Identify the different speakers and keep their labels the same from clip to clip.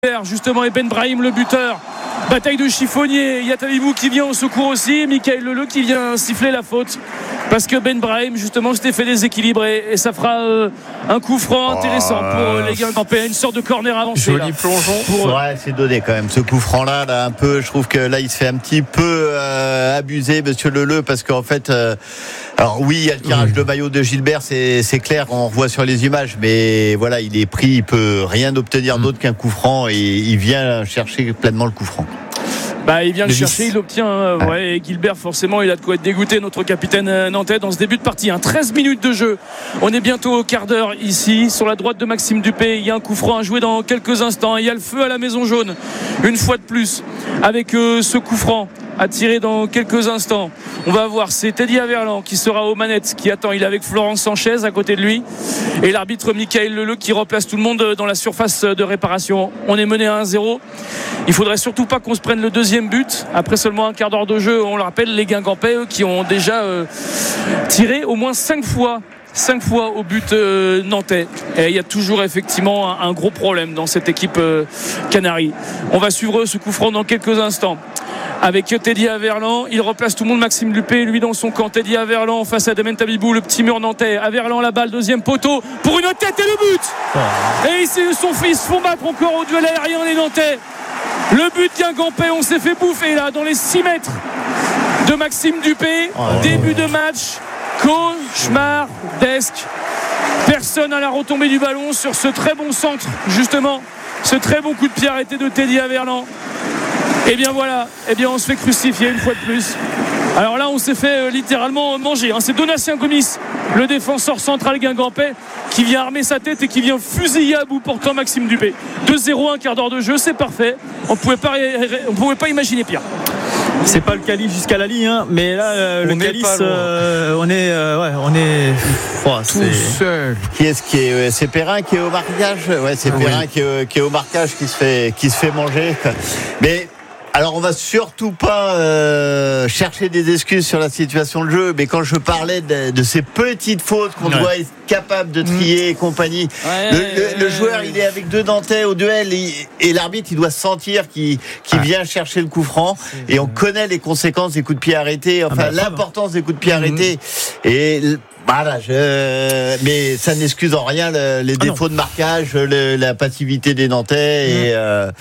Speaker 1: Justement, et Ben Brahim le buteur. Bataille de chiffonnier. Il y a Tabibou qui vient au secours aussi. Michael Leleu qui vient siffler la faute parce que Ben Brahim justement s'était fait déséquilibrer et ça fera un coup franc intéressant pour les Guingampais, une sorte de corner avancé.
Speaker 2: Joli plongeon.
Speaker 3: Ouais, c'est donné quand même ce coup franc là un peu. Je trouve que là il se fait un petit peu abuser, monsieur Leleu, parce qu'en fait alors oui, il y a le tirage de maillot de Gilbert, c'est clair, on voit sur les images, mais voilà, il est pris, il peut rien obtenir d'autre qu'un coup franc et il vient chercher pleinement le coup franc.
Speaker 1: Il vient le chercher, il l'obtient. Ouais, et Gilbert, forcément, il a de quoi être dégoûté, notre capitaine nantais, dans ce début de partie. 13 minutes de jeu. On est bientôt au quart d'heure ici, sur la droite de Maxime Dupé. Il y a un coup franc à jouer dans quelques instants. Il y a le feu à la Maison Jaune, une fois de plus, avec ce coup franc à tirer dans quelques instants. On va voir, c'est Teddy Averland qui sera aux manettes, qui attend. Il est avec Florence Sanchez à côté de lui et l'arbitre Michael Leleu qui replace tout le monde dans la surface de réparation. On est mené à 1-0. Il faudrait surtout pas qu'on se prenne le deuxième but après seulement un quart d'heure de jeu. On le rappelle, les Guingampais qui ont déjà tiré au moins 5 fois au but nantais. Et il y a toujours effectivement un gros problème dans cette équipe Canaries. On va suivre ce coup franc dans quelques instants avec Teddy Averland. Il replace tout le monde. Maxime Dupé, lui, dans son camp. Teddy Averland face à Damien Tabibou, le petit mur nantais. Averland, la balle, deuxième poteau pour une tête et le but. Et ils se font battre encore au duel aérien, les Nantais. Le but Guingampais, on s'est fait bouffer là dans les 6 mètres de Maxime Dupé. Début de match cauchemardesque. Personne à la retombée du ballon sur ce très bon centre, justement, ce très bon coup de pied arrêté de Teddy Averland. Et bien voilà, on se fait crucifier une fois de plus. Alors là, on s'est fait littéralement manger. C'est Donatien Gomis, le défenseur central guingampais, qui vient armer sa tête et qui vient fusiller à bout portant Maxime Dupé. 2-0, un quart d'heure de jeu, c'est parfait. On pouvait pas imaginer pire.
Speaker 2: C'est pas le calife jusqu'à la ligne, mais là le calice, on est
Speaker 3: tout seul. Qui est c'est Perrin qui est au marquage. Ouais, c'est Perrin qui est au marquage, qui se fait manger. Mais alors on va surtout pas chercher des excuses sur la situation de jeu, mais quand je parlais de ces petites fautes qu'on doit être capable de trier et compagnie, le joueur il est avec 2 Nantais au duel et l'arbitre il doit sentir qu'il vient chercher le coup franc, et on connaît les conséquences des coups de pied arrêtés, l'importance des coups de pied arrêtés, et voilà, mais ça n'excuse en rien les défauts de marquage, la passivité des Nantais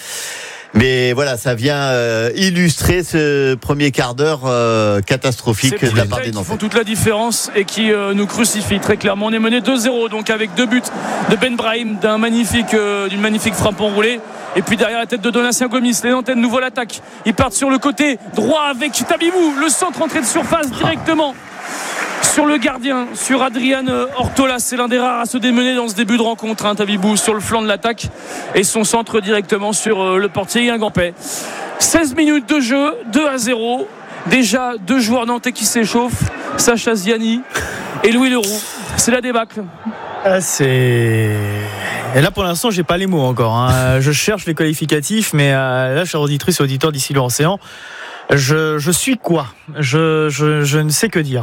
Speaker 3: mais voilà, ça vient illustrer ce premier quart d'heure catastrophique de la part des Nantais.
Speaker 1: Qui font toute la différence et qui nous crucifient très clairement. On est mené 2-0, donc avec 2 buts de Ben Brahim, d'une magnifique frappe enroulée. Et puis derrière la tête de Donatien Gomis, les Nantais de nouveau l'attaque. Ils partent sur le côté droit avec Tabibou, le centre entrée de surface directement sur le gardien, sur Adrian Ortola. C'est l'un des rares à se démener dans ce début de rencontre, Tabibou sur le flanc de l'attaque et son centre directement sur le portier guingampais. 16 minutes de jeu, 2-0. Déjà 2 joueurs nantais qui s'échauffent, Sacha Ziani et Louis Leroux. C'est la débâcle.
Speaker 2: Et là pour l'instant j'ai pas les mots encore, Je cherche les qualificatifs, mais là, chers auditrices et auditeurs d'ici l'océan, je suis quoi, je ne sais que dire.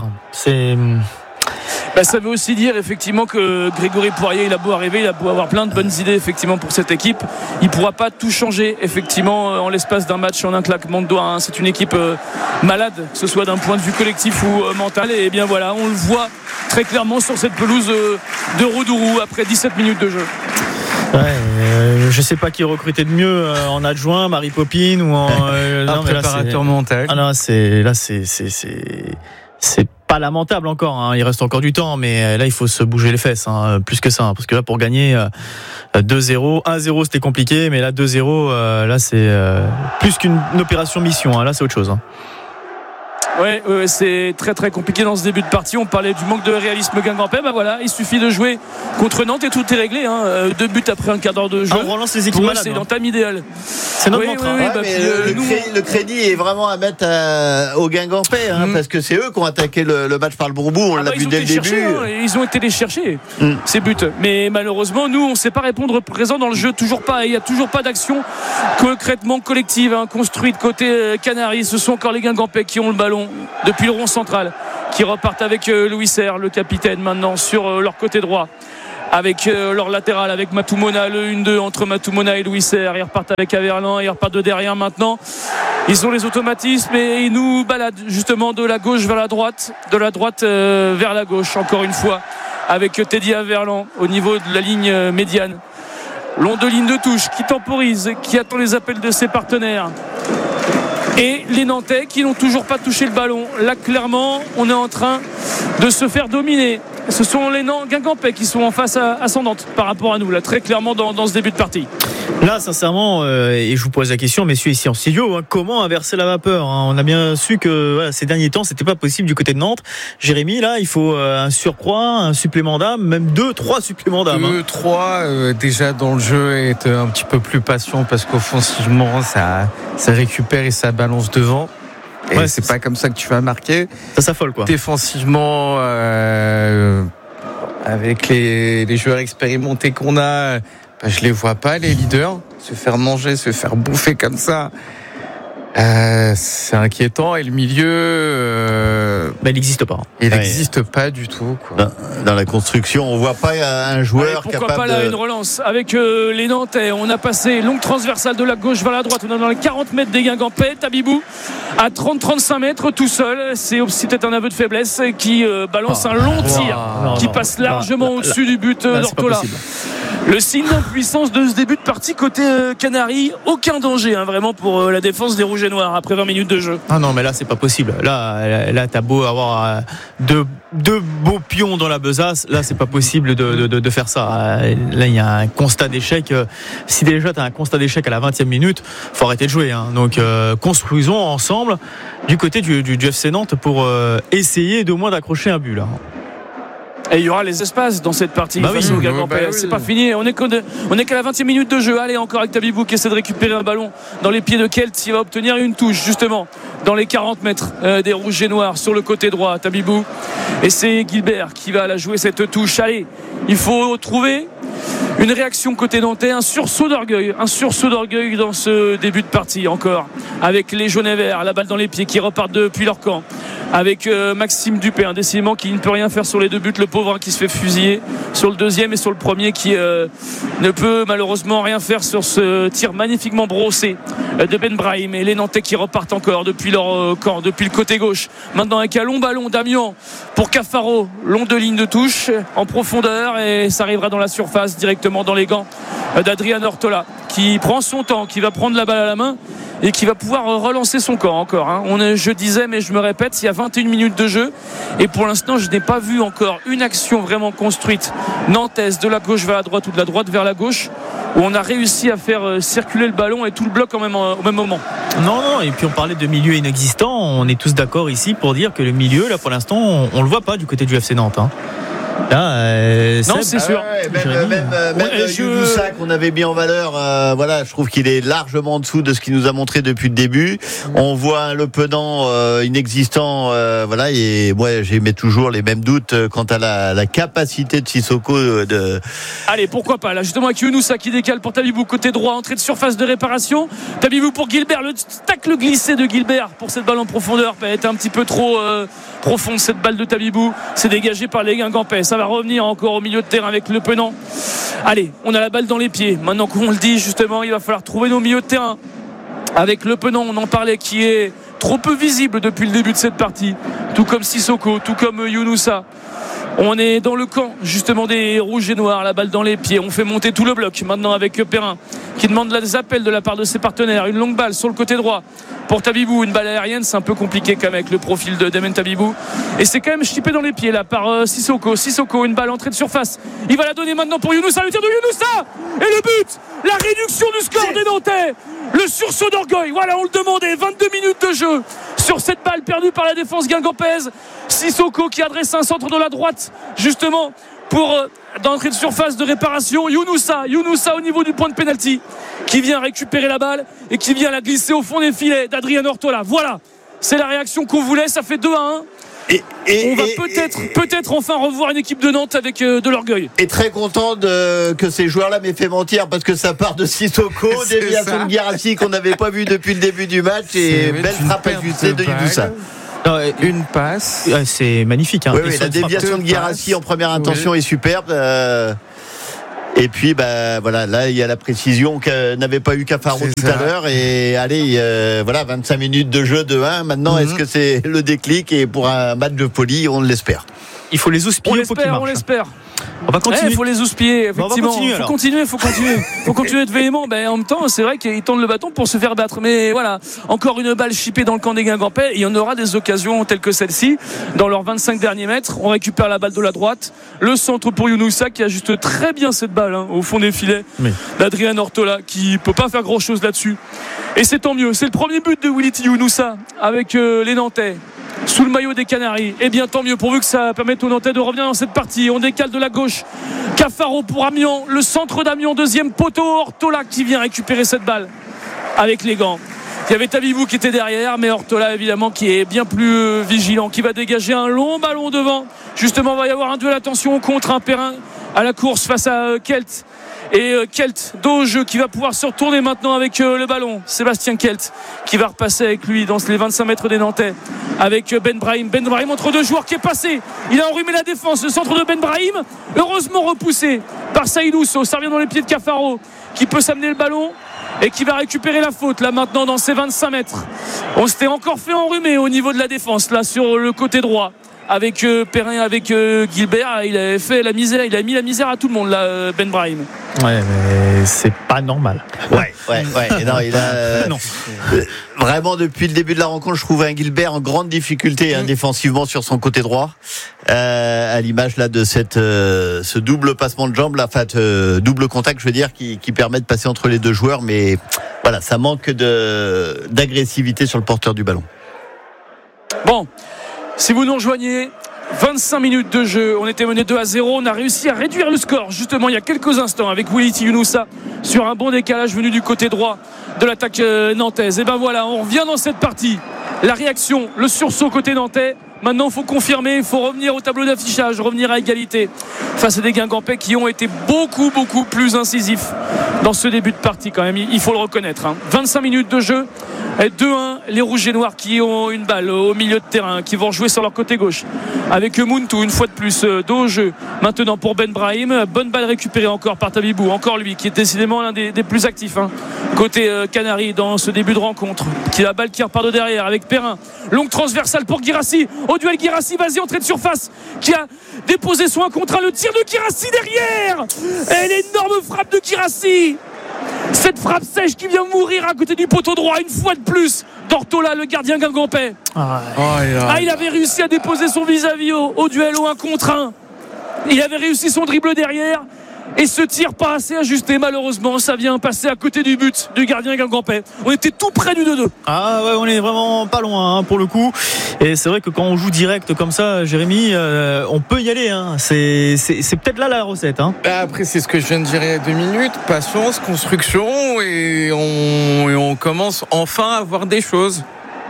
Speaker 1: Ça veut aussi dire effectivement que Grégory Poirier, il a beau arriver, il a beau avoir plein de bonnes idées effectivement pour cette équipe, il pourra pas tout changer effectivement en l'espace d'un match, en un claquement de doigts. C'est une équipe malade, que ce soit d'un point de vue collectif ou mental, et bien voilà, on le voit très clairement sur cette pelouse de Roudourou après 17 minutes de jeu.
Speaker 2: Je sais pas qui recruter de mieux en adjoint, Marie Popine ou en
Speaker 4: préparateur mental.
Speaker 2: C'est pas lamentable encore, il reste encore du temps, mais là il faut se bouger les fesses, plus que ça, parce que là pour gagner 2-0, 1-0 c'était compliqué, mais là 2-0, là c'est plus qu'une opération mission, là c'est autre chose.
Speaker 1: Ouais, c'est très très compliqué dans ce début de partie. On parlait du manque de réalisme guingampais. Voilà, il suffit de jouer contre Nantes et tout est réglé. 2 buts après un quart d'heure de jeu.
Speaker 2: On relance les équipes malades.
Speaker 1: C'est l'entame idéale.
Speaker 2: C'est notre mantra.
Speaker 3: Le crédit est vraiment à mettre aux Guingampais, parce que c'est eux qui ont attaqué le match par le bourboux. On l'a vu dès le début.
Speaker 1: Ils ont été les chercher, ces buts. Mais malheureusement, nous, on ne sait pas répondre présent dans le jeu. Toujours pas. Il n'y a toujours pas d'action concrètement collective construite côté Canaries. Ce sont encore les Guingampais qui ont le ballon depuis le rond central, qui repartent avec Louis Serre, le capitaine, maintenant sur leur côté droit. avec leur latéral, avec Matumona, le 1-2 entre Matumona et Louis Serre. Ils repartent avec Averland, ils repartent de derrière maintenant. Ils ont les automatismes et ils nous baladent justement de la gauche vers la droite, de la droite vers la gauche, encore une fois, avec Teddy Averland au niveau de la ligne médiane. Long de ligne de touche, qui temporise, qui attend les appels de ses partenaires. Et les Nantais qui n'ont toujours pas touché le ballon. Là, clairement, on est en train de se faire dominer. Ce sont les Guingampais qui sont en face ascendante par rapport à nous, là, très clairement dans ce début de partie.
Speaker 2: Là, sincèrement, et je vous pose la question, messieurs, ici en studio, comment inverser la vapeur ? On a bien su que ces derniers temps, c'était pas possible du côté de Nantes. Jérémy, là, il faut un surcroît, un supplément d'âme, même 2-3 suppléments d'âme.
Speaker 4: 2-3, déjà dans le jeu, être un petit peu plus patient parce qu'offensivement, ça récupère et ça balance devant. Et c'est pas comme ça que tu vas marquer.
Speaker 2: Ça s'affole, quoi.
Speaker 4: Défensivement, avec les joueurs expérimentés qu'on a, je les vois pas, les leaders se faire manger, se faire bouffer comme ça. C'est inquiétant. Et le milieu,
Speaker 2: il n'existe pas.
Speaker 4: Il n'existe pas du tout, quoi.
Speaker 3: Dans la construction, on voit pas un joueur
Speaker 1: pourquoi
Speaker 3: capable.
Speaker 1: Pourquoi pas là une relance avec les Nantais. On a passé longue transversale de la gauche vers la droite. On est dans les 40 mètres des Guingampais. Tabibou à 30-35 mètres tout seul. C'est aussi peut-être un aveu de faiblesse qui balance un long tir qui passe largement au-dessus du but d'Ortola. Le signe d'impuissance de ce début de partie côté Canaries. Aucun danger vraiment pour la défense des Rouges et Noirs après 20 minutes de jeu.
Speaker 2: Ah non, mais là c'est pas possible. Là t'as beau avoir deux beaux pions dans la besace, là c'est pas possible de faire ça. Là il y a un constat d'échec. Si déjà t'as un constat d'échec à la 20e minute, faut arrêter de jouer. Donc construisons ensemble du côté du FC Nantes pour essayer d'au moins d'accrocher un but là.
Speaker 1: Et il y aura les espaces dans cette partie face aux Guingampais. C'est pas fini. On est qu'à la 20e minute de jeu. Allez, encore avec Tabibou qui essaie de récupérer un ballon dans les pieds de Kelt. Il va obtenir une touche justement dans les 40 mètres des Rouges et Noirs sur le côté droit. Tabibou. Et c'est Gilbert qui va la jouer cette touche. Allez, il faut trouver une réaction côté nantais, un sursaut d'orgueil dans ce début de partie encore, avec les jaunes et verts, la balle dans les pieds qui repartent depuis leur camp, avec Maxime Dupé, indécidément qui ne peut rien faire sur les deux buts, le pauvre qui se fait fusiller sur le deuxième et sur le premier qui ne peut malheureusement rien faire sur ce tir magnifiquement brossé de Ben Brahim. Et les Nantais qui repartent encore depuis leur camp, depuis le côté gauche, maintenant avec un long ballon d'Amiens pour Cafaro, long de ligne de touche en profondeur, et ça arrivera dans la surface directement dans les gants d'Adrian Ortola qui prend son temps, qui va prendre la balle à la main et qui va pouvoir relancer son corps encore. Je disais, mais je me répète, il y a 21 minutes de jeu et pour l'instant je n'ai pas vu encore une action vraiment construite nantaise de la gauche vers la droite ou de la droite vers la gauche où on a réussi à faire circuler le ballon et tout le bloc au même moment.
Speaker 2: Non, et puis on parlait de milieu inexistant. On est tous d'accord ici pour dire que le milieu là pour l'instant on le voit pas du côté du FC Nantes. Là,
Speaker 1: non, c'est sûr.
Speaker 3: Même Younoussa qu'on avait mis en valeur, je trouve qu'il est largement en dessous de ce qu'il nous a montré depuis le début. On voit un Le Penant inexistant, et moi j'émets toujours les mêmes doutes quant à la capacité de Sissoko de.
Speaker 1: Allez, pourquoi pas là justement avec Younoussa qui décale pour Tabibou côté droit, entrée de surface de réparation. Tabibou pour Gilbert, le tacle glissé de Gilbert pour cette balle en profondeur, elle était un petit peu trop profonde cette balle de Tabibou. C'est dégagé par les Guingampais. Ça va revenir encore au milieu de terrain avec Le Penant. Allez, on a la balle dans les pieds. Maintenant qu'on le dit justement, il va falloir trouver nos milieux de terrain. Avec Le Penant, on en parlait, qui est trop peu visible depuis le début de cette partie. Tout comme Sissoko, tout comme Younoussa. On est dans le camp justement des Rouges et Noirs, la balle dans les pieds. On fait monter tout le bloc maintenant avec Perrin qui demande des appels de la part de ses partenaires. Une longue balle sur le côté droit pour Tabibou, une balle aérienne, c'est un peu compliqué quand même avec le profil de Damien Tabibou. Et c'est quand même chippé dans les pieds là par Sissoko, une balle entrée de surface. Il va la donner maintenant pour Younoussa, le tir de Younoussa et le but, la réduction du score des Nantais, le sursaut d'orgueil. Voilà, on le demandait, 22 minutes de jeu sur cette balle perdue par la défense guingampaise. Sissoko qui adresse un centre de la droite justement pour d'entrée de surface de réparation. Younoussa au niveau du point de pénalty qui vient récupérer la balle et qui vient la glisser au fond des filets d'Adrien Ortola. Voilà, c'est la réaction qu'on voulait. Ça fait 2-1. On va peut-être enfin revoir une équipe de Nantes avec de l'orgueil.
Speaker 3: Et très content que ces joueurs-là m'aient fait mentir parce que ça part de Sissoko, déviation de Guirassy qu'on n'avait pas vu depuis le début du match et belle frappe ajustée de Younoussa.
Speaker 4: Une passe,
Speaker 2: c'est magnifique.
Speaker 3: Oui, la déviation de Guirassy en première intention est superbe. Et puis voilà, là il y a la précision que n'avait pas eu Cafaro tout à l'heure. Et allez, voilà, 25 minutes de jeu de 1. Maintenant, est-ce que c'est le déclic? Et pour un match de folie, on l'espère.
Speaker 2: Il faut les houspiller.
Speaker 1: On l'espère.
Speaker 2: On va continuer.
Speaker 1: Il faut les houspiller, effectivement.
Speaker 2: Faut
Speaker 1: continuer de véhément. En même temps, c'est vrai qu'ils tendent le bâton pour se faire battre. Mais voilà, encore une balle chippée dans le camp des Guingampais. Il y en aura des occasions telles que celle-ci. Dans leurs 25 derniers mètres, on récupère la balle de la droite. Le centre pour Younoussa qui ajuste très bien cette balle au fond des filets d'Adrien Ortola qui peut pas faire grand-chose là-dessus. Et c'est tant mieux. C'est le premier but de Willy Younoussa avec les Nantais. Sous le maillot des Canaries, et bien tant mieux pourvu que ça permette aux Nantais de revenir dans cette partie. On décale de la gauche, Cafaro pour Amiens, le centre d'Amiens, deuxième poteau, Ortola qui vient récupérer cette balle avec les gants. Il y avait Tabibou qui était derrière, mais Ortola évidemment qui est bien plus vigilant, qui va dégager un long ballon devant. Justement, il va y avoir un duel, attention contre un Perrin à la course face à Kelt. Et Kelt dos au jeu qui va pouvoir se retourner maintenant avec le ballon. Sébastien Kelt qui va repasser avec lui dans les 25 mètres des Nantais avec Ben Brahim entre deux joueurs qui est passé. Il a enrhumé la défense. Le centre de Ben Brahim heureusement repoussé par Saïdousso. Ça revient dans les pieds de Cafaro qui peut s'amener le ballon et qui va récupérer la faute là maintenant dans ses 25 mètres. On s'était encore fait enrhumer au niveau de la défense là sur le côté droit. Avec Perrin, avec Gilbert, il a fait la misère, il a mis la misère à tout le monde là, Ben Brahim.
Speaker 2: Ouais, mais c'est pas normal.
Speaker 3: Ouais. Non, il a vraiment depuis le début de la rencontre, je trouve un Gilbert en grande difficulté défensivement sur son côté droit, à l'image là de ce double passement de jambes, là, enfin double contact, je veux dire, qui permet de passer entre les deux joueurs, mais voilà, ça manque d'agressivité sur le porteur du ballon.
Speaker 1: Bon. Si vous nous rejoignez, 25 minutes de jeu, on était mené 2-0, on a réussi à réduire le score justement il y a quelques instants avec Willy Younoussa sur un bon décalage venu du côté droit de l'attaque nantaise. Et ben voilà, on revient dans cette partie. La réaction, le sursaut côté nantais. Maintenant, il faut confirmer, il faut revenir au tableau d'affichage, revenir à égalité face à des Guingampais qui ont été beaucoup plus incisifs dans ce début de partie quand même, il faut le reconnaître. 25 minutes de jeu, 2-1, les Rouges et Noirs qui ont une balle au milieu de terrain, qui vont jouer sur leur côté gauche avec Muntu une fois de plus, dos au jeu maintenant pour Ben Brahim, bonne balle récupérée encore par Tabibou, encore lui qui est décidément l'un des plus actifs côté Canaries dans ce début de rencontre, qui a la balle qui repart de derrière avec Perrin, longue transversale pour Guirassi, au duel Guirassi, vas-y, entrée de surface qui a déposé son 1 contre 1, le tir de Guirassi derrière et l'énorme frappe de Guirassi, cette frappe sèche qui vient mourir à côté du poteau droit une fois de plus d'Ortola, le gardien guingampais. Il avait réussi à déposer son vis-à-vis au duel au 1 contre 1, il avait réussi son dribble derrière et ce tir pas assez ajusté, malheureusement ça vient passer à côté du but du gardien guingampais. On était tout près du 2-2.
Speaker 2: Ah ouais, on est vraiment pas loin pour le coup, et c'est vrai que quand on joue direct comme ça, Jérémy, on peut y aller, c'est peut-être là la recette.
Speaker 4: Après c'est ce que je viens de dire il y a 2 minutes, patience, construction, et on commence enfin à voir des choses.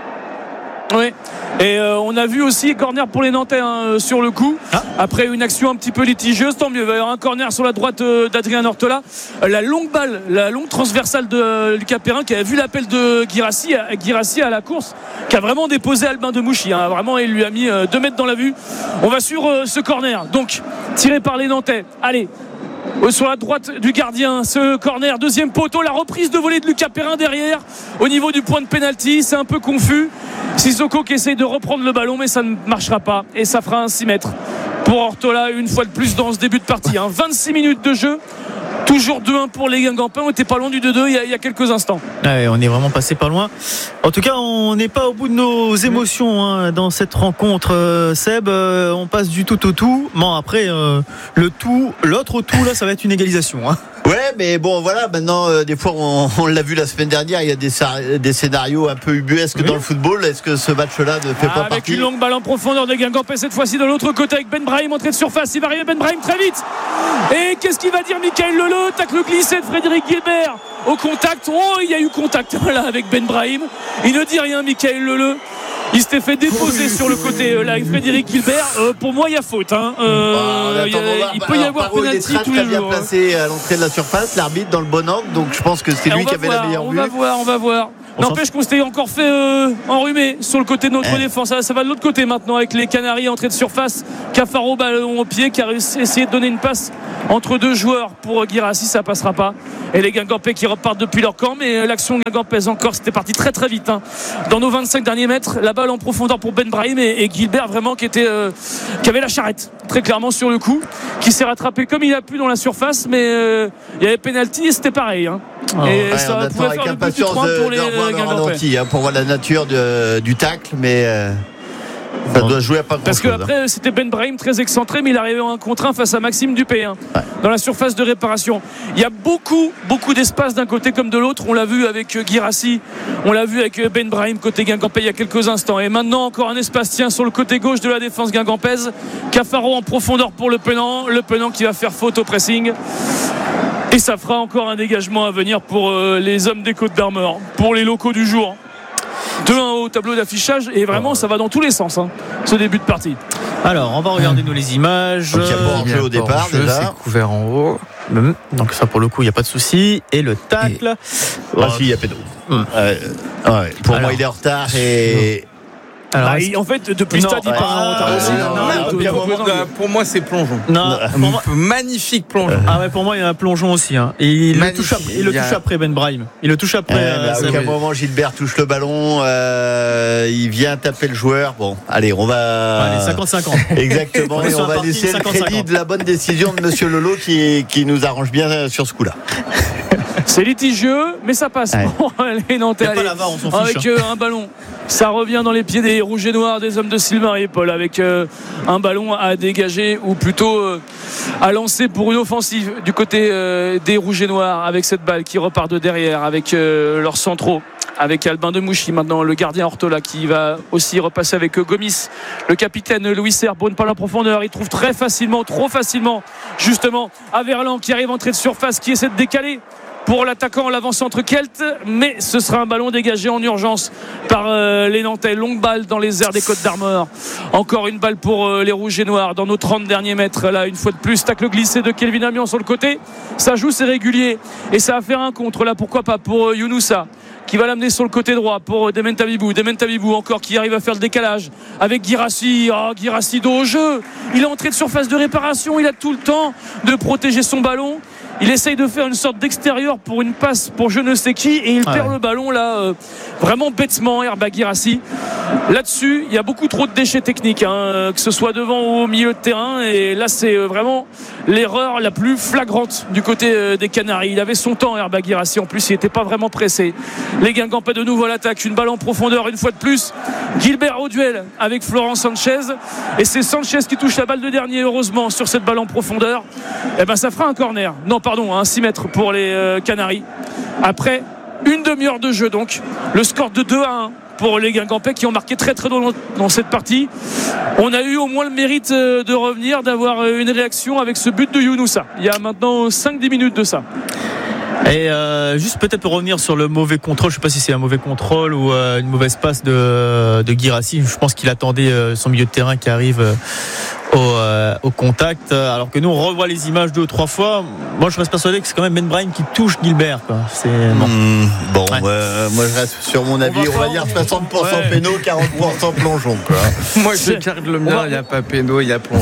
Speaker 1: Oui, et on a vu aussi corner pour les Nantais sur le coup. Après une action un petit peu litigieuse, tant mieux. Il va y avoir un corner sur la droite d'Adrien Ortola. La longue balle, la longue transversale de Lucas Perrin qui a vu l'appel de Guirassi à la course, qui a vraiment déposé Albin de Mouchy. Vraiment, il lui a mis 2 mètres dans la vue. On va sur ce corner, donc tiré par les Nantais. Allez, sur la droite du gardien, ce corner, deuxième poteau, la reprise de volée de Lucas Perrin derrière au niveau du point de pénalty, c'est un peu confus. Sissoko qui essaye de reprendre le ballon, mais ça ne marchera pas et ça fera un 6 mètres pour Ortola une fois de plus dans ce début de partie. 26 minutes de jeu, toujours 2-1 pour les Guingampais. On était pas loin du 2-2 il y a quelques instants.
Speaker 2: Ouais, on est vraiment passé pas loin. En tout cas, on n'est pas au bout de nos émotions dans cette rencontre, Seb. On passe du tout au tout. Bon, après, l'autre tout, là, ça va être une égalisation.
Speaker 3: Ouais, mais bon, voilà, maintenant, des fois, on l'a vu la semaine dernière, il y a des scénarios un peu ubuesques dans le football. Est-ce que ce match-là ne fait pas partie?
Speaker 1: Avec une longue balle en profondeur de Guingampais, cette fois-ci de l'autre côté avec Ben Brahim, entrée de surface. Il va arriver Ben Brahim très vite. Et qu'est-ce qu'il va dire Michael Leleu? Tacle glissé de Frédéric Gilbert au contact. Oh, il y a eu contact là avec Ben Brahim. Il ne dit rien, Michael Leleu. Il s'était fait déposer sur le côté là avec Frédéric Gilbert. Pour moi, il y a faute. Il peut y avoir penalty tous les jours.
Speaker 3: Il est très bien placé à l'entrée de la surface, l'arbitre dans le bon angle, donc je pense que c'est lui qui avait la meilleure vue.
Speaker 1: On va voir. N'empêche qu'on s'était encore fait enrhumer sur le côté de notre défense. Ça va de l'autre côté maintenant avec les Canaries entrée de surface. Cafaro ballon au pied qui a essayé de donner une passe entre deux joueurs pour Guirassy, ça passera pas. Et les Guingampais qui repartent depuis leur camp, mais l'action guingampaise encore, c'était parti très très vite dans nos 25 derniers mètres. La balle en profondeur pour Ben Brahim et Gilbert vraiment qui avait la charrette très clairement sur le coup, qui s'est rattrapé comme il a pu dans la surface, mais il y avait pénalty et c'était pareil. Et
Speaker 3: ça on pouvait faire le petit 3 pour les Guingampais. Pour voir la nature du tacle, mais ça doit jouer à pas grand-chose.
Speaker 1: Parce qu'après, c'était Ben Brahim très excentré, mais il arrivait en 1 contre 1 face à Maxime Dupé dans la surface de réparation. Il y a beaucoup d'espace d'un côté comme de l'autre. On l'a vu avec Guirassy, on l'a vu avec Ben Brahim côté guingampais il y a quelques instants. Et maintenant, encore un espace sur le côté gauche de la défense guingampaise. Cafaro en profondeur pour Le Penant qui va faire faute au pressing. Et ça fera encore un dégagement à venir pour les hommes des Côtes d'Armor, pour les locaux du jour. 2-1 au tableau d'affichage et vraiment ça va dans tous les sens ce début de partie.
Speaker 2: Alors on va regarder nous les images.
Speaker 3: Donc, il y a pas hors-jeu au départ déjà.
Speaker 4: C'est couvert en haut.
Speaker 2: Donc ça pour le coup il n'y a pas de souci. Et le tacle.
Speaker 3: Si il y a pédo. Pour moi il est en retard et.
Speaker 1: Alors, en fait, depuis ce stade, il part en retard aussi.
Speaker 4: Pour moi, c'est plongeon.
Speaker 2: Non,
Speaker 4: magnifique plongeon.
Speaker 2: Pour moi, il y a un plongeon aussi. Et il le touche après Ben Brahim. Il le touche après.
Speaker 3: À aucun moment, Gilbert touche le ballon. Il vient taper le joueur. Bon, allez, on va.
Speaker 2: Allez, 50-50.
Speaker 3: Exactement. Et on va laisser le crédit de la bonne décision de Monsieur Lolo qui nous arrange bien sur ce coup-là.
Speaker 1: C'est litigieux, mais ça passe. Bon, les Nantais, avec un ballon. Ça revient dans les pieds des Rouges et Noirs, des hommes de Sylvain et Paul, avec un ballon à dégager ou plutôt à lancer pour une offensive du côté des Rouges et Noirs, avec cette balle qui repart de derrière, avec leurs centraux, avec Albin de Mouchy maintenant, le gardien Ortola qui va aussi repasser avec Gomis, le capitaine Louis Serre pour une balle en profondeur. Il trouve trop facilement justement Averland qui arrive entrée de surface, qui essaie de décaler pour l'attaquant, l'avant-centre Kelt, mais ce sera un ballon dégagé en urgence par les Nantais. Longue balle dans les airs des Côtes d'Armor. Encore une balle pour les Rouges et Noirs dans nos 30 derniers mètres. Là, une fois de plus, tacle glissé de Kelvin Amion sur le côté. Ça joue, c'est régulier. Et ça va faire un contre, là, pourquoi pas, pour Younoussa, qui va l'amener sur le côté droit pour Dementabibou encore qui arrive à faire le décalage avec Guirassy. Guirassy dos au jeu. Il est entré de surface de réparation. Il a tout le temps de protéger son ballon. Il essaye de faire une sorte d'extérieur pour une passe pour je ne sais qui et il perd le ballon là vraiment bêtement, Herba Guirassy. Là-dessus, il y a beaucoup trop de déchets techniques, que ce soit devant ou au milieu de terrain, et là c'est vraiment l'erreur la plus flagrante du côté des Canaries. Il avait son temps, Herba Guirassy, en plus il n'était pas vraiment pressé. Les Guingampais de nouveau à l'attaque, une balle en profondeur une fois de plus. Gilbert au duel avec Florent Sanchez, et c'est Sanchez qui touche la balle de dernier, heureusement, sur cette balle en profondeur. Et ben ça fera un corner. Non, pardon, 6 mètres pour les Canaries. Après une demi-heure de jeu, donc le score de 2-1 pour les Guingampais qui ont marqué très très dans cette partie. On a eu au moins le mérite de revenir, d'avoir une réaction avec ce but de Younoussa. Il y a maintenant 5-10 minutes de ça.
Speaker 2: Et juste peut-être pour revenir sur le mauvais contrôle, je ne sais pas si c'est un mauvais contrôle ou une mauvaise passe de Guirassy. Je pense qu'il attendait son milieu de terrain qui arrive au contact, alors que nous on revoit les images 2 ou 3 fois. Moi je reste persuadé que c'est quand même Ben Brahim qui touche Gilbert, quoi. C'est
Speaker 3: moi je reste sur mon avis, on va dire 60% péno, 40% plongeon, quoi.
Speaker 4: Moi je garde le mien, il n'y a pas péno, il y a plongeon.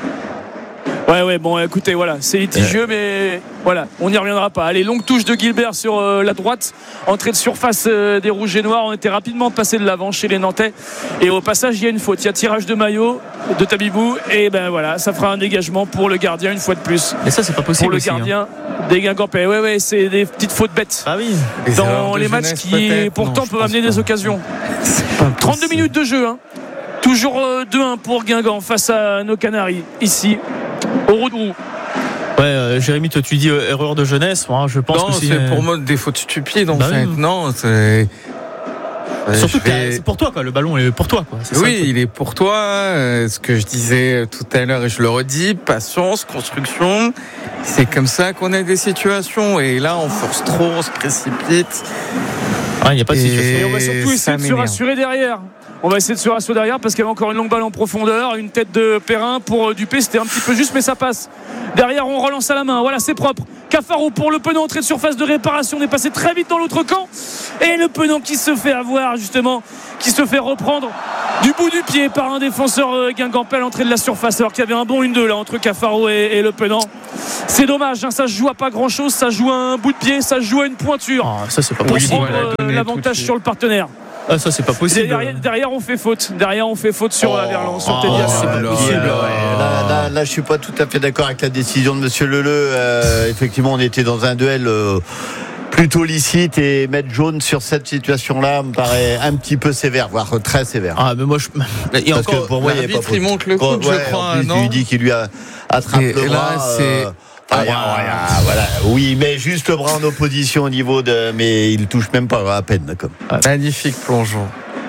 Speaker 1: Ouais, bon, écoutez, voilà, c'est litigieux, mais voilà, on n'y reviendra pas. Allez, longue touche de Gilbert sur la droite, entrée de surface des Rouges et Noirs. On était rapidement passé de l'avant chez les Nantais, et au passage, il y a une faute. Il y a tirage de maillot de Tabibou, et ben voilà, ça fera un dégagement pour le gardien une fois de plus.
Speaker 2: Et ça, c'est pas possible.
Speaker 1: Pour le gardien des Guingampais. Ouais, c'est des petites fautes bêtes.
Speaker 2: Ah oui.
Speaker 1: Dans les matchs qui, pourtant, peuvent amener des occasions. 32 minutes de jeu, Toujours 2-1 pour Guingamp face à nos Canaries, ici. Au Roudrou.
Speaker 2: Jérémy, toi tu dis erreur de jeunesse. Moi, je pense que
Speaker 4: c'est pour moi des fautes stupides en fait. Non, c'est.
Speaker 2: Surtout que c'est pour toi, quoi. Le ballon est pour toi, quoi.
Speaker 4: Il est pour toi. Ce que je disais tout à l'heure et je le redis, patience, construction. C'est comme ça qu'on a des situations. Et là, on force trop, on se précipite.
Speaker 2: Il n'y a pas de situation.
Speaker 1: Et on va surtout essayer de se rassurer derrière. On va essayer de se rassurer derrière parce qu'il y avait encore une longue balle en profondeur, une tête de Perrin pour Dupé, c'était un petit peu juste mais ça passe. Derrière on relance à la main, voilà c'est propre. Cafaro pour Le Penant, entrée de surface de réparation, on est passé très vite dans l'autre camp et Le Penant qui se fait avoir justement, qui se fait reprendre du bout du pied par un défenseur guingampais à l'entrée de la surface alors qu'il y avait un bon 1-2 là entre Cafaro et Le Penant. C'est dommage, hein, ça se joue à pas grand chose, ça joue à un bout de pied, ça se joue à une pointure.
Speaker 2: Ça c'est pas
Speaker 1: pour
Speaker 2: possible.
Speaker 1: prendre l'avantage sur le partenaire.
Speaker 2: Ah, ça c'est pas possible.
Speaker 1: Derrière on fait faute. Derrière on fait faute sur Verlan, sur Teddy Averlan.
Speaker 2: C'est pas possible.
Speaker 3: Là, je suis pas tout à fait d'accord avec la décision de Monsieur Leleu. Effectivement, on était dans un duel plutôt licite et mettre jaune sur cette situation-là me paraît un petit peu sévère, voire très sévère.
Speaker 2: Ah, mais moi,
Speaker 3: parce que pour moi, il y avait pas faute.
Speaker 4: Il monte le coup, je crois.
Speaker 3: En plus, il dit qu'il lui a attrapé le bras.
Speaker 4: Là, c'est.
Speaker 3: Voilà. Oui, mais juste le bras en opposition au niveau de. Mais il touche même pas à peine. Comme.
Speaker 4: Magnifique plongeon.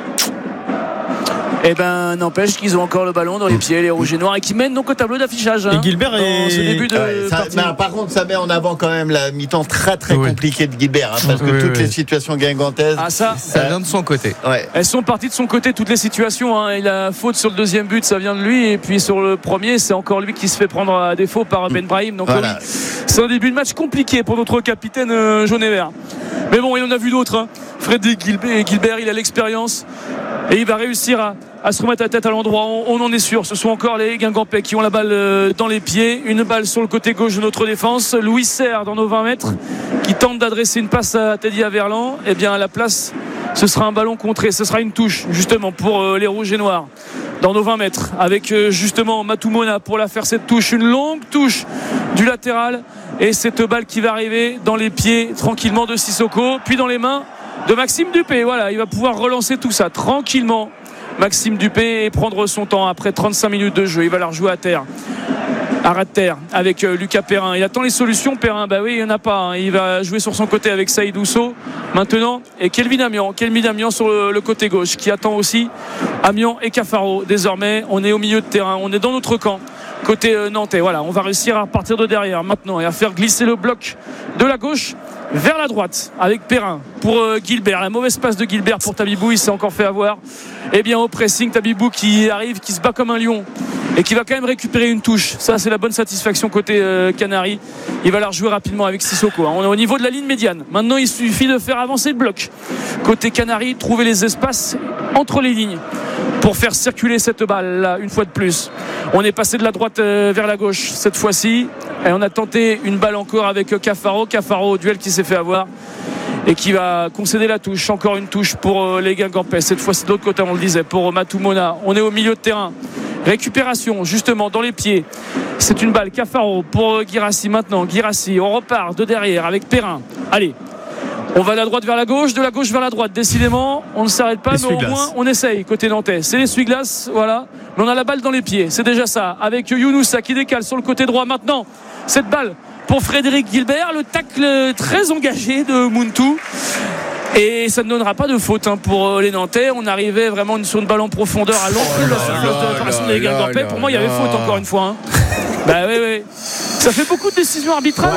Speaker 1: Eh ben, n'empêche qu'ils ont encore le ballon dans les pieds, les rouges et noirs, et qui mènent donc au tableau d'affichage.
Speaker 2: Et Gilbert
Speaker 1: dans ce début de partie.
Speaker 3: Par contre, ça met en avant quand même la mi-temps très compliquée de Gilbert, parce que toutes les situations guingantaises.
Speaker 4: Ça vient de son côté.
Speaker 3: Ouais.
Speaker 1: Elles sont parties de son côté, toutes les situations. Hein. Il a faute sur le deuxième but, ça vient de lui, et puis sur le premier, c'est encore lui qui se fait prendre à défaut par Ben Brahim. Donc voilà. Oui, c'est un début de match compliqué pour notre capitaine jaune et vert. Mais bon, il en a vu d'autres. Hein. Frédéric Gilbert, il a l'expérience. Et il va réussir à se remettre la tête à l'endroit, on en est sûr. Ce sont encore les Guingampais qui ont la balle dans les pieds. Une balle sur le côté gauche de notre défense. Louis Serre dans nos 20 mètres qui tente d'adresser une passe à Teddy Averlan. Eh bien à la place, ce sera un ballon contré. Ce sera une touche justement pour les rouges et noirs dans nos 20 mètres avec justement Matumona pour la faire cette touche. Une longue touche du latéral et cette balle qui va arriver dans les pieds tranquillement de Sissoko puis dans les mains de Maxime Dupé. Voilà, il va pouvoir relancer tout ça tranquillement, Maxime Dupé, et prendre son temps après 35 minutes de jeu. Il va la rejouer à terre, à ras de terre avec Lucas Perrin. Il attend les solutions, Perrin. Bah oui, il n'y en a pas. Hein. Il va jouer sur son côté avec Saïd Ousso maintenant. Et Kelvin Amian sur le côté gauche qui attend aussi Amian et Cafaro. Désormais, on est au milieu de terrain. On est dans notre camp. Côté nantais. Voilà, on va réussir à repartir de derrière maintenant et à faire glisser le bloc de la gauche vers la droite avec Perrin pour Gilbert. La mauvaise passe de Gilbert pour Tabibou, il s'est encore fait avoir. Et bien au pressing, Tabibou qui arrive, qui se bat comme un lion et qui va quand même récupérer une touche. Ça c'est la bonne satisfaction côté Canaries. Il va la rejouer rapidement avec Sissoko. On est au niveau de la ligne médiane. Maintenant il suffit de faire avancer le bloc. Côté Canaries, trouver les espaces entre les lignes pour faire circuler cette balle là une fois de plus. On est passé de la droite vers la gauche cette fois-ci et on a tenté une balle encore avec Cafaro au duel qui s'est fait avoir et qui va concéder la touche. Encore une touche pour les Guingampais, cette fois-ci de l'autre côté, on le disait, pour Matumona. On est au milieu de terrain, récupération justement dans les pieds, c'est une balle Cafaro pour Guirassi. Maintenant Guirassi, on repart de derrière avec Perrin. Allez, on va de la droite vers la gauche, de la gauche vers la droite. Décidément, on ne s'arrête pas, mais au moins on essaye côté nantais. C'est l'essuie-glace, voilà. Mais on a la balle dans les pieds, c'est déjà ça. Avec Younoussa qui décale sur le côté droit. Maintenant, cette balle pour Frédéric Gilbert, le tacle très engagé de Muntu. Et ça ne donnera pas de faute pour les Nantais. On arrivait vraiment sur une balle en profondeur à l'entrée de la surface de réparation des Guingampais. Pour moi, il y avait faute encore une fois. Bah oui. Ça fait beaucoup de décisions arbitrales.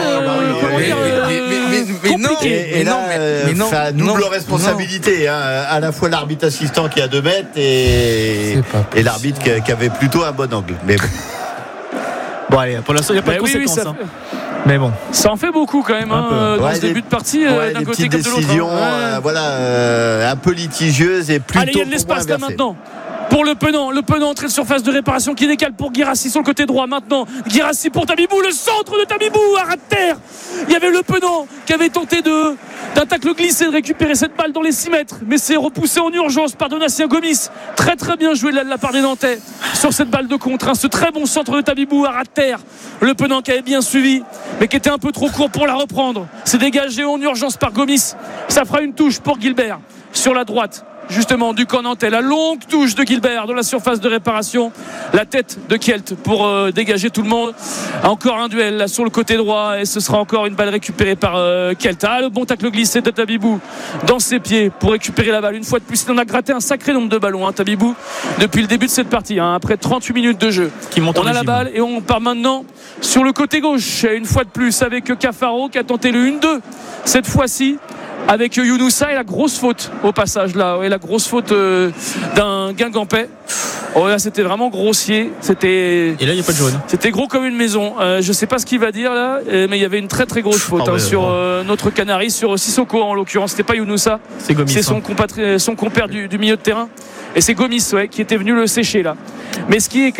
Speaker 4: Mais non.
Speaker 3: Et là, ça double responsabilité. À la fois l'arbitre assistant qui est à 2 mètres et l'arbitre qui avait plutôt un bon angle. Mais
Speaker 2: bon, allez, pour l'instant, il n'y a pas de conséquences. Mais bon,
Speaker 1: ça en fait beaucoup quand même dans ce début de partie d'un côté comme de l'autre.
Speaker 3: Décisions, un peu litigieuses et plutôt.
Speaker 1: Allez, il y a de l'espace là maintenant. Pour Le Penant entrée de surface de réparation qui décale pour Guirassi sur le côté droit. Maintenant Guirassi pour Tabibou, le centre de Tabibou à ras de terre. Il y avait Le Penant qui avait tenté d'un tacle glissé de récupérer cette balle dans les 6 mètres, mais c'est repoussé en urgence par Donatien Gomis. Très bien joué de la part des Nantais sur cette balle de contre. Ce très bon centre de Tabibou à ras de terre. Le Penant qui avait bien suivi mais qui était un peu trop court pour la reprendre. C'est dégagé en urgence par Gomis. Ça fera une touche pour Gilbert sur la droite justement du camp nantais. La longue touche de Gilbert de la surface de réparation, la tête de Kelt pour dégager tout le monde. Encore un duel là sur le côté droit et ce sera encore une balle récupérée par Kelt. Le bon tacle glissé de Tabibou dans ses pieds pour récupérer la balle. Une fois de plus, il en a gratté un sacré nombre de ballons Tabibou depuis le début de cette partie après 38 minutes de jeu. On a la balle et on part maintenant sur le côté gauche une fois de plus avec Cafaro qui a tenté le 1-2 cette fois-ci avec Younoussa et la grosse faute au passage là, la grosse faute d'un Guingampais. Oh là, c'était vraiment grossier.
Speaker 2: Et là, il n'y a pas de jaune.
Speaker 1: C'était gros comme une maison. Je sais pas ce qu'il va dire là, mais il y avait une très très grosse faute sur notre Canari, sur Sissoko en l'occurrence. C'était pas Younoussa.
Speaker 2: C'est Gomis.
Speaker 1: C'est son compère du milieu de terrain. Et c'est Gomis, qui était venu le sécher là. Mais ce qui est quand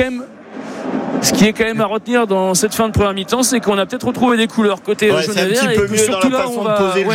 Speaker 1: même à retenir dans cette fin de première mi-temps, c'est qu'on a peut-être retrouvé des couleurs côté jaune et vert.
Speaker 3: C'est un petit peu mieux dans la façon de poser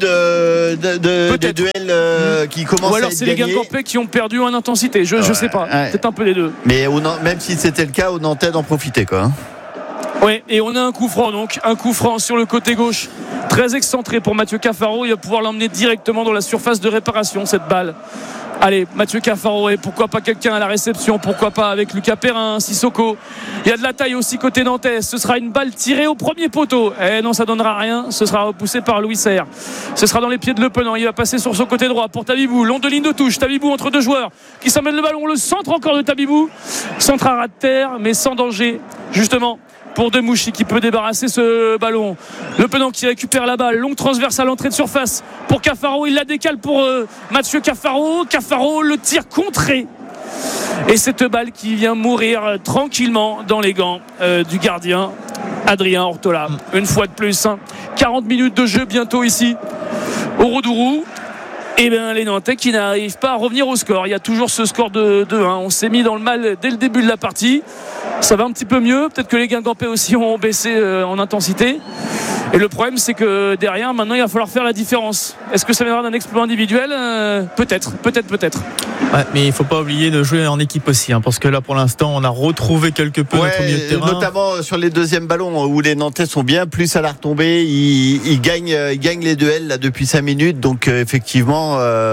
Speaker 3: le jeu, des duels qui commencent à être gagnés.
Speaker 1: Ou alors c'est les Guingampais qui ont perdu en intensité. Je sais pas. Peut-être un peu les deux.
Speaker 3: Mais même si c'était le cas, aux Nantais d'en profiter quoi.
Speaker 1: Oui, et on a un coup franc donc, un coup franc sur le côté gauche, très excentré pour Mathieu Cafaro. Il va pouvoir l'emmener directement dans la surface de réparation, cette balle. Allez, Mathieu Cafaro, et pourquoi pas quelqu'un à la réception, pourquoi pas avec Lucas Perrin, Sissoko. Il y a de la taille aussi côté nantais. Ce sera une balle tirée au premier poteau. Non, ça donnera rien. Ce sera repoussé par Louis Serre. Ce sera dans les pieds de Le Penant. Il va passer sur son côté droit pour Tabibou. Long de ligne de touche. Tabibou entre deux joueurs qui s'emmènent le ballon. Le centre encore de Tabibou. Centre à ras de terre, mais sans danger, justement, pour Demouchi qui peut débarrasser ce ballon. Le Penant qui récupère la balle, longue transverse à l'entrée de surface pour Cafaro, il la décale pour Mathieu Cafaro. Cafaro, le tir contré, et cette balle qui vient mourir tranquillement dans les gants du gardien Adrien Ortola. Une fois de plus, 40 minutes de jeu bientôt ici au Roudourou. Et bien les Nantais qui n'arrivent pas à revenir au score. Il y a toujours ce score de 2-1. On s'est mis dans le mal dès le début de la partie. Ça va un petit peu mieux. Peut-être que les Guingampais aussi ont baissé en intensité. Et le problème, c'est que derrière, maintenant, il va falloir faire la différence. Est-ce que ça viendra d'un exploit individuel ? Peut-être.
Speaker 2: Ouais, mais il ne faut pas oublier de jouer en équipe aussi, parce que là, pour l'instant, on a retrouvé quelque peu notre milieu de terrain.
Speaker 3: Notamment sur les deuxièmes ballons où les Nantais sont bien plus à la retombée. Ils gagnent les duels là depuis 5 minutes. Donc effectivement,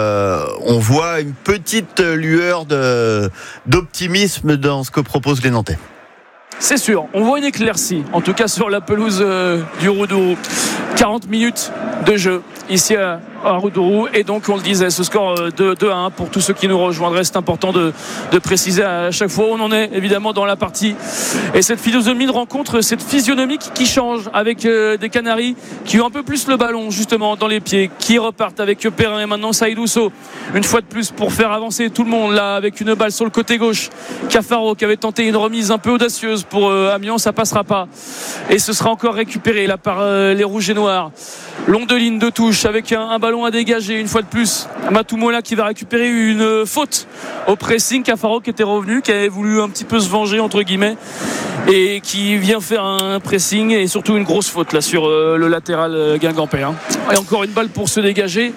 Speaker 3: on voit une petite lueur d'optimisme dans ce que proposent les Nantais.
Speaker 1: C'est sûr, on voit une éclaircie, en tout cas sur la pelouse du Roudourou. 40 minutes de jeu ici à Roudourou, et donc on le disait, ce score de 2-1 pour tous ceux qui nous rejoindraient. C'est important de préciser à chaque fois où on en est évidemment dans la partie, et cette physionomie de rencontre, cette physionomie qui change avec des Canaris qui ont un peu plus le ballon justement dans les pieds, qui repartent avec Perrin et maintenant Saïdousso une fois de plus pour faire avancer tout le monde là avec une balle sur le côté gauche. Cafaro qui avait tenté une remise un peu audacieuse pour Amiens, ça passera pas, et ce sera encore récupéré là par les rouges et noirs. Long de ligne de touche avec un ballon à dégager une fois de plus. Matoumola qui va récupérer une faute au pressing. Cafaro qui était revenu, qui avait voulu un petit peu se venger entre guillemets, et qui vient faire un pressing et surtout une grosse faute là sur le latéral guingampais. Et encore une balle pour se dégager.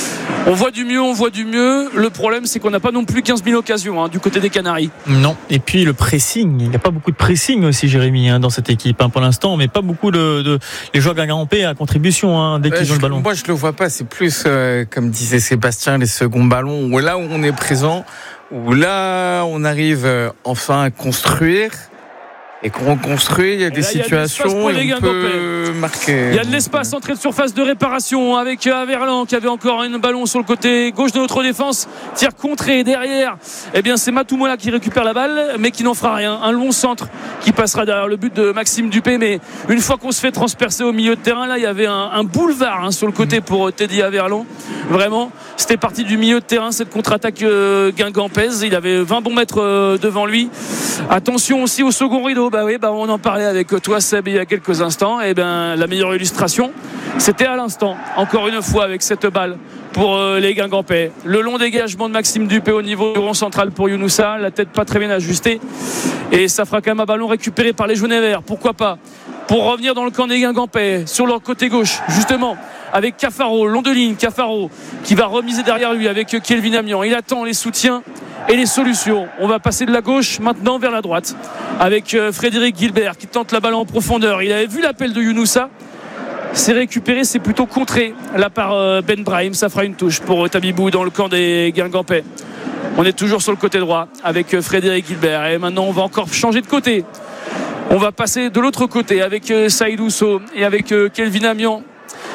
Speaker 1: On voit du mieux. Le problème, c'est qu'on n'a pas non plus 15 000 occasions du côté des Canaris.
Speaker 2: Non. Et puis le pressing, il n'y a pas beaucoup de pressing aussi, Jérémy, dans cette équipe. Pour l'instant, on met pas beaucoup les joueurs guingampais à contribution dès qu'ils ont le ballon.
Speaker 4: Moi, je le vois pas. C'est plus, comme disait Sébastien, les seconds ballons, où là où on est présent, où là on arrive enfin à construire. Et qu'on reconstruit, il y a des situations où on peut marquer.
Speaker 1: Il y a de l'espace, entrée de surface de réparation avec Averlan qui avait encore un ballon sur le côté gauche de notre défense. Tir contré derrière. Eh bien, c'est Matoumola qui récupère la balle, mais qui n'en fera rien. Un long centre qui passera derrière le but de Maxime Dupé. Mais une fois qu'on se fait transpercer au milieu de terrain, là, il y avait un boulevard sur le côté pour Teddy Averlan. Vraiment, c'était parti du milieu de terrain, cette contre-attaque guingampaise. Il avait 20 bons mètres devant lui. Attention aussi au second rideau. On en parlait avec toi, Seb, il y a quelques instants. Et la meilleure illustration, c'était à l'instant, encore une fois, avec cette balle pour les Guingampais. Le long dégagement de Maxime Dupé au niveau du rond central pour Younoussa, la tête pas très bien ajustée, et ça fera quand même un ballon récupéré par les jaunes et verts. Pourquoi pas, pour revenir dans le camp des Guingampais sur leur côté gauche, justement avec Cafaro, long de ligne. Cafaro qui va remiser derrière lui avec Kelvin Amiens. Il attend les soutiens et les solutions. On va passer de la gauche maintenant vers la droite avec Frédéric Gilbert qui tente la balle en profondeur. Il avait vu l'appel de Younoussa, c'est récupéré, c'est plutôt contré là par Ben Brahim. Ça fera une touche pour Tabibou dans le camp des Guingampais. On est toujours sur le côté droit avec Frédéric Gilbert, et maintenant on va encore changer de côté. On va passer de l'autre côté avec Saïdousso et avec Kelvin Amiens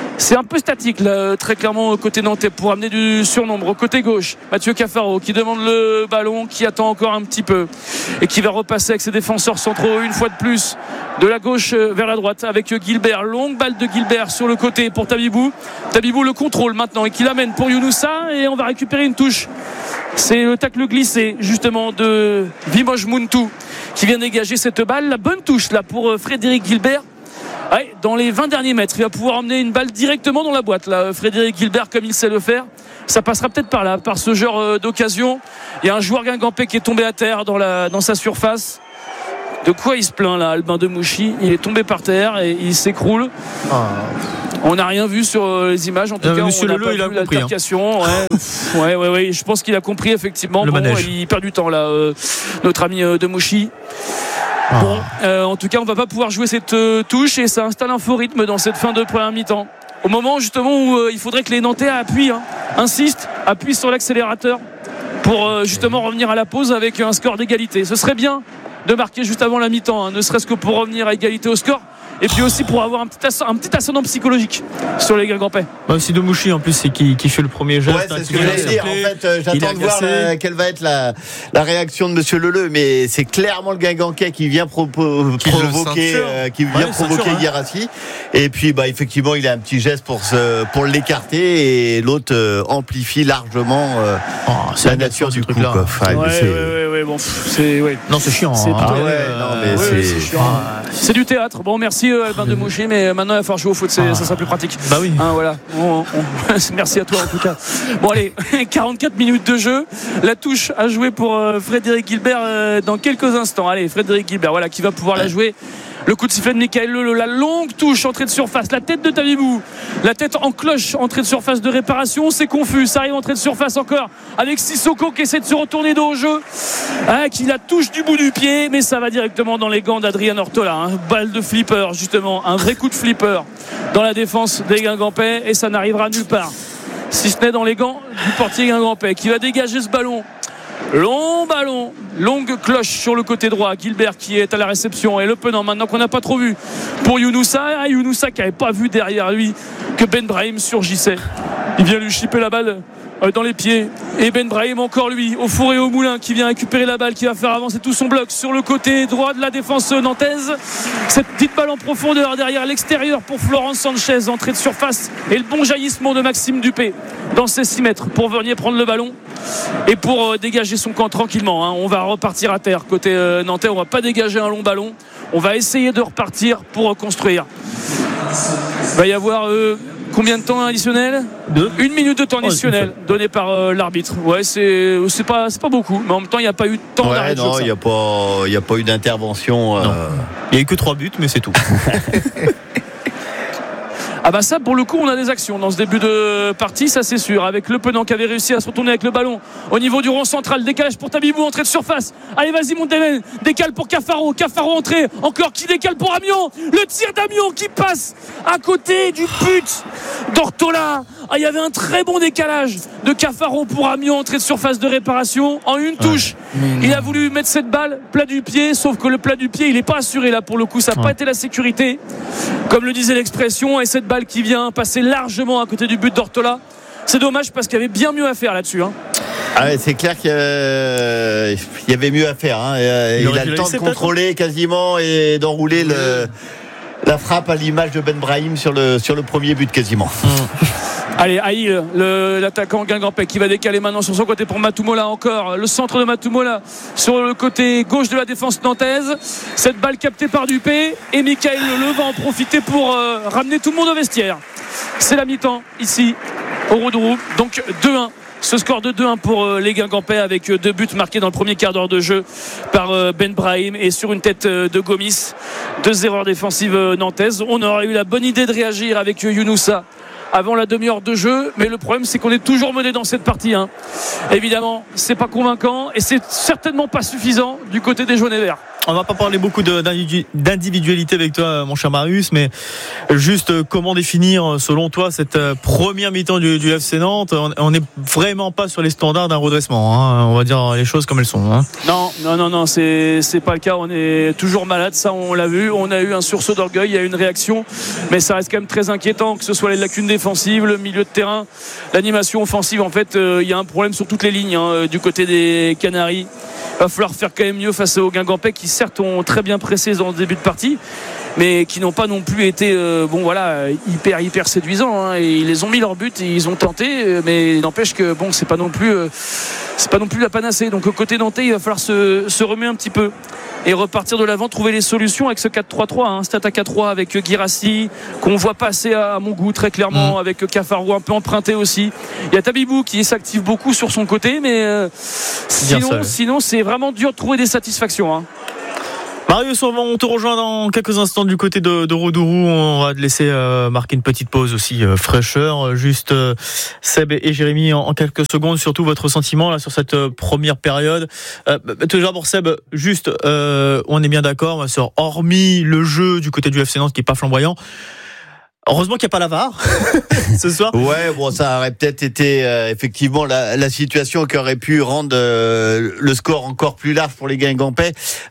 Speaker 1: C'est un peu statique là, très clairement côté nantais pour amener du surnombre. Côté gauche, Mathieu Cafaro qui demande le ballon, qui attend encore un petit peu et qui va repasser avec ses défenseurs centraux une fois de plus de la gauche vers la droite avec Gilbert. Longue balle de Gilbert sur le côté pour Tabibou. Tabibou le contrôle maintenant et qui l'amène pour Younoussa et on va récupérer une touche. C'est le tacle glissé justement de Vimoj Muntu qui vient dégager cette balle. La bonne touche là pour Frédéric Gilbert. Ouais, dans les 20 derniers mètres, il va pouvoir emmener une balle directement dans la boîte là, Frédéric Gilbert, comme il sait le faire. Ça passera peut-être par là, par ce genre d'occasion. Il y a un joueur guingampais qui est tombé à terre dans sa surface. De quoi il se plaint là, Albin Demouchy? Il est tombé par terre et il s'écroule. On n'a rien vu sur les images, en tout cas.
Speaker 2: Monsieur
Speaker 1: on n'a pas vu l'altercation. Ouais. Je pense qu'il a compris effectivement. Il perd du temps là, notre ami Demouchy. Bon, en tout cas, on va pas pouvoir jouer cette touche et ça installe un faux rythme dans cette fin de première mi-temps. Au moment justement où il faudrait que les Nantais appuient sur l'accélérateur pour justement revenir à la pause avec un score d'égalité. Ce serait bien de marquer juste avant la mi-temps, ne serait-ce que pour revenir à égalité au score. Et puis aussi pour avoir un petit ascendant psychologique sur les Guingampais.
Speaker 2: Aussi Demouchy en plus, c'est qui fait le premier geste.
Speaker 3: Ouais, c'est ce que je voulais dire. En fait, j'attends de voir quelle va être la réaction de Monsieur Leleu, mais c'est clairement le Guingampais qui vient provoquer Guirassy. Et puis, effectivement, il a un petit geste pour l'écarter et l'autre amplifie largement la nature du coup.
Speaker 1: Bon,
Speaker 2: c'est chiant.
Speaker 1: C'est chiant. C'est du théâtre. Bon, merci Albin Demouchy, mais maintenant il va falloir jouer au foot, ça sera plus pratique.
Speaker 2: Bah oui.
Speaker 1: Voilà. Merci à toi en tout cas. Bon allez, 44 minutes de jeu. La touche à jouer pour Frédéric Gilbert dans quelques instants. Allez, Frédéric Gilbert, voilà, qui va pouvoir la jouer. Le coup de sifflet de Michael Leleu, la longue touche, entrée de surface, la tête de Tabibou, la tête en cloche, entrée de surface de réparation, c'est confus, ça arrive entrée de surface encore avec Sissoko qui essaie de se retourner dos au jeu, qui la touche du bout du pied, mais ça va directement dans les gants d'Adrien Ortola, balle de flipper justement, un vrai coup de flipper dans la défense des Guingampais et ça n'arrivera nulle part, si ce n'est dans les gants du portier Guingampais qui va dégager ce ballon. Long ballon, longue cloche sur le côté droit. Gilbert qui est à la réception et le penant maintenant qu'on n'a pas trop vu pour Younoussa. Younoussa qui n'avait pas vu derrière lui que Ben Brahim surgissait. Il vient lui chipper la balle dans les pieds et Ben Brahim encore lui au four et au moulin qui vient récupérer la balle, qui va faire avancer tout son bloc sur le côté droit de la défense nantaise. Cette petite balle en profondeur derrière l'extérieur pour Florence Sanchez, entrée de surface et le bon jaillissement de Maxime Dupé dans ses 6 mètres pour venir prendre le ballon et pour dégager son camp tranquillement. On va repartir à terre côté nantais, on va pas dégager un long ballon, on va essayer de repartir pour reconstruire. Il va y avoir combien de temps additionnel ? 1 minute de temps additionnel donné par l'arbitre. Ouais, c'est pas beaucoup, mais en même temps il n'y a pas eu de temps d'arrêt.
Speaker 3: Non, il n'y a pas eu d'intervention.
Speaker 2: Il n'y a eu que 3 buts, mais c'est tout.
Speaker 1: Ça pour le coup on a des actions dans ce début de partie, ça c'est sûr, avec Le Penant qui avait réussi à se retourner avec le ballon au niveau du rond central, décalage pour Tabibou, entrée de surface, allez vas-y Monteven, décale pour Cafaro entrée, encore qui décale pour Amiens, le tir d'Amiens qui passe à côté du but d'Ortola. Il y avait un très bon décalage de Cafaro pour Amiens, entrée de surface de réparation en une touche. Il a voulu mettre cette balle plat du pied, sauf que le plat du pied il n'est pas assuré là pour le coup, ça n'a pas été la sécurité comme le disait l'expression, et cette balle qui vient passer largement à côté du but d'Ortola, c'est dommage parce qu'il y avait bien mieux à faire là-dessus.
Speaker 3: C'est clair qu'il y avait mieux à faire. Il a le temps de contrôler quasiment et d'enrouler la frappe à l'image de Ben Brahim sur le premier but quasiment.
Speaker 1: Allez, Aïl, l'attaquant Guingampais qui va décaler maintenant sur son côté pour Matoumola, encore le centre de Matoumola sur le côté gauche de la défense nantaise. Cette balle captée par Dupé et Michael Leleu va en profiter pour ramener tout le monde au vestiaire. C'est la mi-temps ici au Roudroux, donc 2-1. Ce score de 2-1 pour les Guingampais avec 2 buts marqués dans le premier quart d'heure de jeu par Ben Brahim et sur une tête de Gomis. 2 erreurs défensives nantaises. On aurait eu la bonne idée de réagir avec Younoussa avant la demi-heure de jeu, mais le problème c'est qu'on est toujours mené dans cette partie. Évidemment, c'est pas convaincant et c'est certainement pas suffisant du côté des jaunes et verts.
Speaker 2: On va pas parler beaucoup d'individualité avec toi, mon cher Marius, mais juste comment définir, selon toi, cette première mi-temps du FC Nantes. On n'est vraiment pas sur les standards d'un redressement, hein. On va dire les choses comme elles sont, hein.
Speaker 1: Non, c'est pas le cas. On est toujours malade, ça on l'a vu. On a eu un sursaut d'orgueil, il y a eu une réaction, mais ça reste quand même très inquiétant, que ce soit les lacunes défensives, le milieu de terrain, l'animation offensive. En fait, il y a un problème sur toutes les lignes, hein, du côté des Canaries. Il va falloir faire quand même mieux face aux Guingampais qui certes ont très bien pressé dans le début de partie, mais qui n'ont pas non plus été hyper séduisants, hein. Et ils les ont mis leur but et ils ont tenté, mais il n'empêche que c'est pas non plus la panacée. Donc côté nantais, il va falloir se remettre un petit peu et repartir de l'avant, trouver les solutions avec ce 4-3-3, hein, cette attaque à 3 avec Guirassy qu'on voit passer à mon goût très clairement, avec Cafaro un peu emprunté aussi. Il y a Tabibou qui s'active beaucoup sur son côté, mais sinon c'est vraiment dur de trouver des satisfactions, hein.
Speaker 2: Marius, on te rejoint dans quelques instants du côté de Rodourou. On va te laisser marquer une petite pause aussi, fraîcheur. Juste Seb et Jérémy en quelques secondes, surtout votre sentiment là sur cette première période. Tout d'abord Seb, juste on est bien d'accord, ma sœur, hormis le jeu du côté du FC Nantes qui est pas flamboyant. Heureusement qu'il n'y a pas la VAR ce soir.
Speaker 3: Ouais, ça aurait peut-être été effectivement la situation qui aurait pu rendre le score encore plus large pour les Guingampais.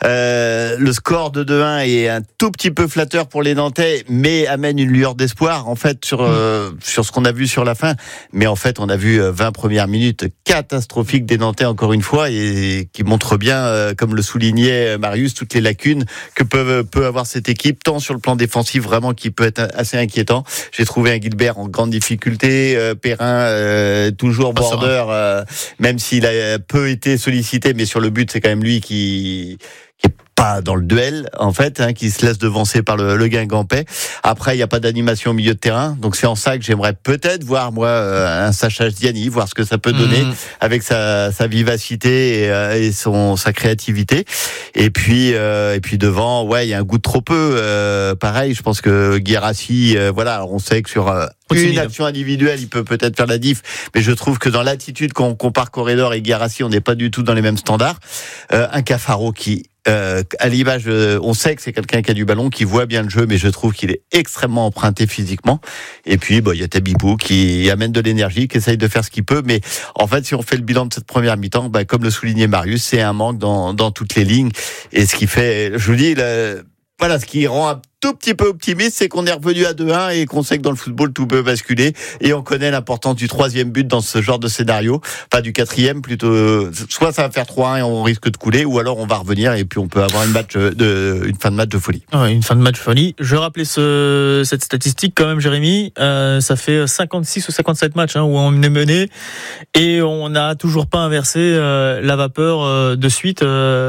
Speaker 3: Le score de 2-1 est un tout petit peu flatteur pour les Nantais, mais amène une lueur d'espoir en fait sur ce qu'on a vu sur la fin. Mais en fait, on a vu 20 premières minutes catastrophiques des Nantais encore une fois, et qui montrent bien, comme le soulignait Marius, toutes les lacunes que peut avoir cette équipe, tant sur le plan défensif vraiment qui peut être assez inquiétant. J'ai trouvé un Gilbert en grande difficulté, Perrin toujours border, même s'il a peu été sollicité, mais sur le but c'est quand même lui qui est pas dans le duel en fait, hein, qui se laisse devancer par le Guingampais. Après il n'y a pas d'animation au milieu de terrain, donc c'est en ça que j'aimerais peut-être voir moi un Sacha Zdiani, voir ce que ça peut donner avec sa vivacité et sa créativité. Et puis devant, il y a un goût de trop peu. Pareil, je pense que Guirassy, on sait que sur une action individuelle, il peut peut-être faire la diff, mais je trouve que dans l'attitude quand on compare Corredor et Guirassy, on n'est pas du tout dans les mêmes standards. Un Cafaro qui à l'image, on sait que c'est quelqu'un qui a du ballon, qui voit bien le jeu, mais je trouve qu'il est extrêmement emprunté physiquement. Et puis, il y a Tabibou qui amène de l'énergie, qui essaye de faire ce qu'il peut. Mais en fait, si on fait le bilan de cette première mi-temps, comme le soulignait Marius, c'est un manque dans toutes les lignes. Et ce qui fait, je vous dis, ce qui rend un tout petit peu optimiste, c'est qu'on est revenu à 2-1 et qu'on sait que dans le football, tout peut basculer. Et on connaît l'importance du 3e but dans ce genre de scénario. Pas du 4e, plutôt. Soit ça va faire 3-1 et on risque de couler, ou alors on va revenir et puis on peut avoir une fin de match de folie.
Speaker 2: Ouais, une fin de match folie. Je rappelais cette statistique quand même, Jérémy. Ça fait 56 ou 57 matchs où on est mené et on n'a toujours pas inversé la vapeur de suite.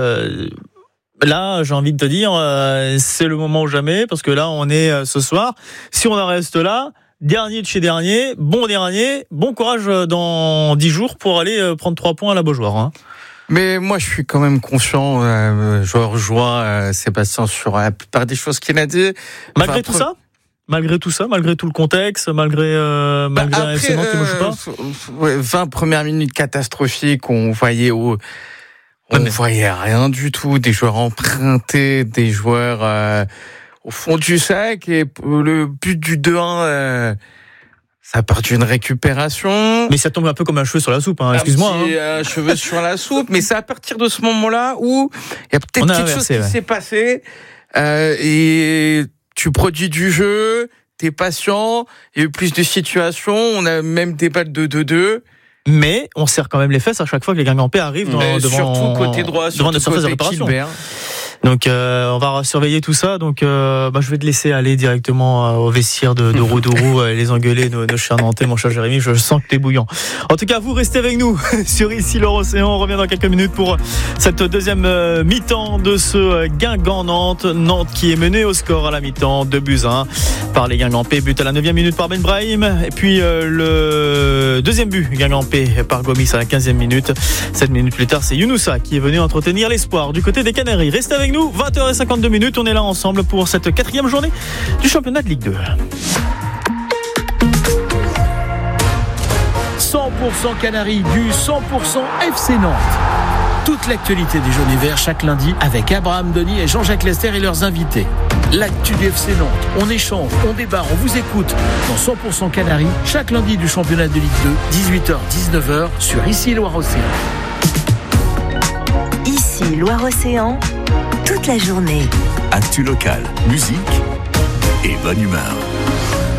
Speaker 2: Là, j'ai envie de te dire, c'est le moment ou jamais, parce que là, on est ce soir. Si on en reste là, dernier de chez dernier, bon courage dans 10 jours pour aller prendre 3 points à la Beaujoire, hein.
Speaker 4: Mais moi, je suis quand même confiant. Je rejoins Sébastien sur la plupart des choses qu'il a dit.
Speaker 2: Malgré tout ça, malgré tout le contexte, malgré un FC Nantes qui ne joue pas.
Speaker 4: 20 premières minutes catastrophiques, on voyait voyait rien du tout, des joueurs empruntés, des joueurs au fond du sac, et le but du 2-1, ça a perdu une récupération.
Speaker 2: Mais ça tombe un peu comme un cheveu sur la soupe, hein, excuse-moi.
Speaker 4: Un cheveu sur la soupe, mais c'est à partir de ce moment-là où il y a peut-être quelque chose qui s'est passé, et tu produis du jeu, t'es patient, il y a eu plus de situations, on a même des balles de 2-2.
Speaker 2: Mais on serre quand même les fesses à chaque fois que les Guingampais arrivent devant
Speaker 4: surtout côté droit,
Speaker 2: devant la surface de réparation. Donc on va surveiller tout ça. Donc je vais te laisser aller directement au vestiaire de Rodourou et les engueuler, nos chers Nantais, mon cher Jérémy. Je sens que t'es bouillant. En tout cas, vous restez avec nous sur Ici l'Océan. On revient dans quelques minutes pour cette deuxième mi-temps de ce Guingamp-Nantes. Nantes qui est mené au score à la mi-temps, 2-1 par les Guingampais. But à la 9e minute par Ben Brahim. Et puis le deuxième but Guingampais par Gomis à la 15e minute. 7 minutes plus tard, c'est Younoussa qui est venu entretenir l'espoir du côté des Canaries. Restez avec nous, 20h52, on est là ensemble pour cette 4e journée du championnat de Ligue 2.
Speaker 5: 100% Canaries, du 100% FC Nantes. toute l'actualité des jaunes et verts chaque lundi avec Abraham Denis et Jean-Jacques Lester et leurs invités. L'actu du FC Nantes, on échange, on débat, on vous écoute dans 100% Canaries chaque lundi du championnat de Ligue 2, 18h-19h sur Ici Loire-Océan.
Speaker 6: Ici Loire-Océan, toute la journée.
Speaker 7: Actu locale, musique et bonne humeur.